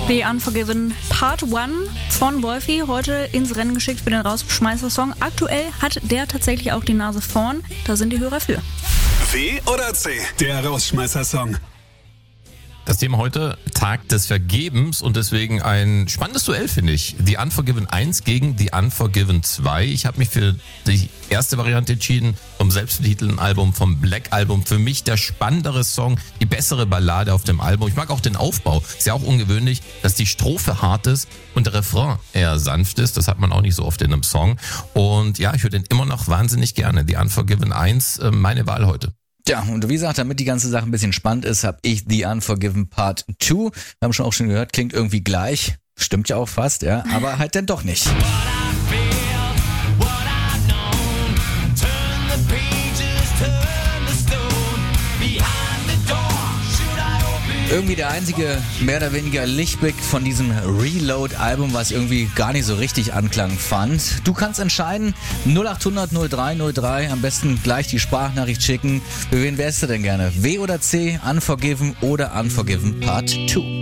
The Unforgiven Part 1 von Wolfi, heute ins Rennen geschickt für den Rausschmeißer-Song. Aktuell hat der tatsächlich auch die Nase vorn, da sind die Hörer für. W oder C, der Rausschmeißer-Song. Das Thema heute, Tag des Vergebens, und deswegen ein spannendes Duell, finde ich. The Unforgiven 1 gegen The Unforgiven 2. Ich habe mich für die erste Variante entschieden, vom selbstbetitelten Album, vom Black Album. Für mich der spannendere Song, die bessere Ballade auf dem Album. Ich mag auch den Aufbau. Ist ja auch ungewöhnlich, dass die Strophe hart ist und der Refrain eher sanft ist. Das hat man auch nicht so oft in einem Song. Und ja, ich höre den immer noch wahnsinnig gerne. The Unforgiven 1, meine Wahl heute. Ja, und wie gesagt, damit die ganze Sache ein bisschen spannend ist, habe ich The Unforgiven Part 2. Wir haben schon gehört, klingt irgendwie gleich. Stimmt ja auch fast, ja, aber halt dann doch nicht. Irgendwie der einzige, mehr oder weniger Lichtblick von diesem Reload-Album, was irgendwie gar nicht so richtig Anklang fand. Du kannst entscheiden, 0800 0303, am besten gleich die Sprachnachricht schicken. Für wen wärst du denn gerne? W oder C, Unforgiven oder Unforgiven Part 2?